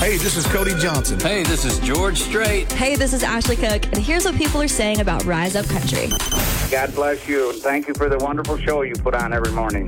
Hey, this is Cody Johnson. Hey, this is George Strait. Hey, this is Ashley Cook, and here's what people are saying about Rise Up Country. God bless you, and thank you for the wonderful show you put on every morning.